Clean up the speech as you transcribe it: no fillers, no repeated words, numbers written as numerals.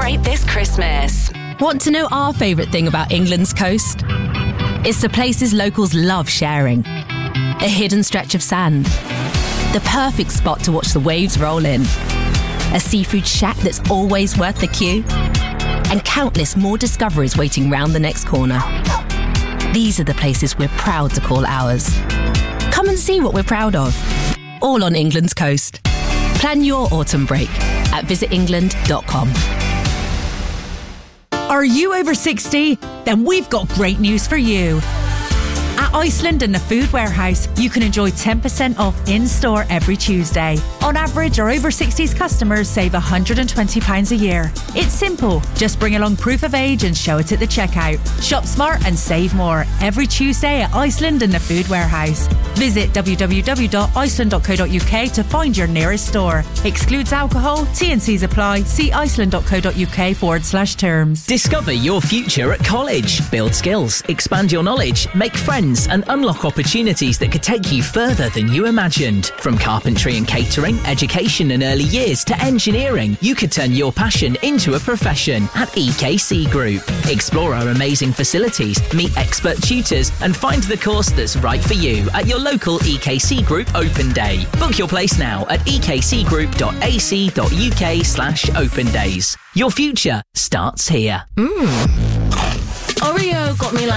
celebrate this Christmas. Want to know our favourite thing about England's coast? It's the places locals love sharing. A hidden stretch of sand. The perfect spot to watch the waves roll in. A seafood shack that's always worth the queue. And countless more discoveries waiting round the next corner. These are the places we're proud to call ours. Come and see what we're proud of. All on England's coast. Plan your autumn break at visitengland.com. Are you over 60? Then we've got great news for you. At Iceland and the Food Warehouse, you can enjoy 10% off in-store every Tuesday. On average, our over 60s customers save £120 a year. It's simple. Just bring along proof of age and show it at the checkout. Shop smart and save more every Tuesday at Iceland and the Food Warehouse. Visit www.iceland.co.uk to find your nearest store. Excludes alcohol, T&Cs apply. See iceland.co.uk/terms. Discover your future at college. Build skills, expand your knowledge, make friends and unlock opportunities that could take you further than you imagined. From carpentry and catering, education and early years to engineering, you could turn your passion into a profession at EKC Group. Explore our amazing facilities, meet expert tutors and find the course that's right for you at your local EKC Group Open Day. Book your place now at ekcgroup.ac.uk/open days. Your future starts here. Oreo got me